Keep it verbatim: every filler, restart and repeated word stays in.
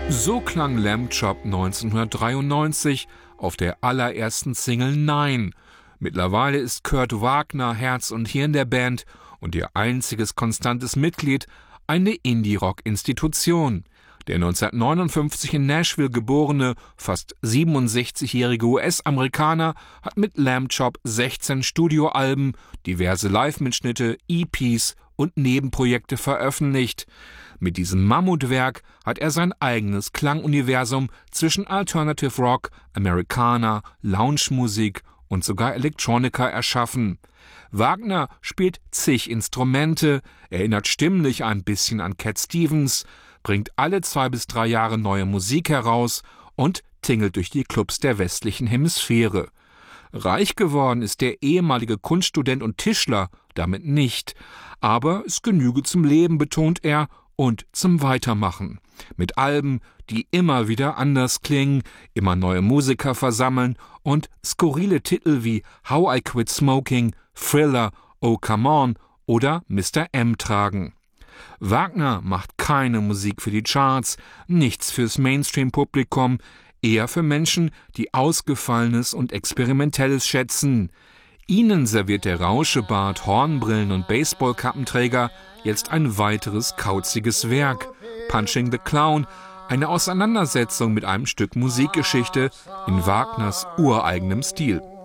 So klang Lamb Chop neunzehnhundertdreiundneunzig auf der allerersten Single Nein. Mittlerweile ist Kurt Wagner Herz und Hirn der Band und ihr einziges konstantes Mitglied eine Indie-Rock-Institution. Der neunzehnhundertneunundfünfzig in Nashville geborene, fast siebenundsechzigjährige U S-Amerikaner hat mit Lamb Chop sechzehn Studioalben, diverse Live-Mitschnitte, E Ps und Nebenprojekte veröffentlicht. Mit diesem Mammutwerk hat er sein eigenes Klanguniversum zwischen Alternative Rock, Americana, Lounge-Musik und sogar Electronica erschaffen. Wagner spielt zig Instrumente, erinnert stimmlich ein bisschen an Cat Stevens, bringt alle zwei bis drei Jahre neue Musik heraus und tingelt durch die Clubs der westlichen Hemisphäre. Reich geworden ist der ehemalige Kunststudent und Tischler damit nicht, aber es genüge zum Leben, betont er, und zum Weitermachen. Mit Alben, die immer wieder anders klingen, immer neue Musiker versammeln und skurrile Titel wie How I Quit Smoking, Thriller, Oh Come On oder Mister M tragen. Wagner macht keine Musik für die Charts, nichts fürs Mainstream-Publikum, eher für Menschen, die Ausgefallenes und Experimentelles schätzen. Ihnen serviert der Rauschebart, Hornbrillen und Baseballkappenträger jetzt ein weiteres kauziges Werk, Punching the Clown, eine Auseinandersetzung mit einem Stück Musikgeschichte in Wagners ureigenem Stil.